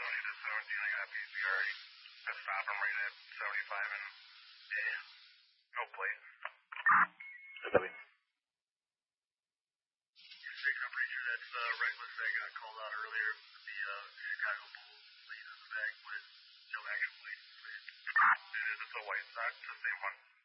70 to 17. I got PCR. Just stop him right at 75 and A. No plate. W. I'm pretty sure that's reckless that got called out earlier. The Chicago Bulls plate on the back with no actual license plate. It's a white sock, the same one.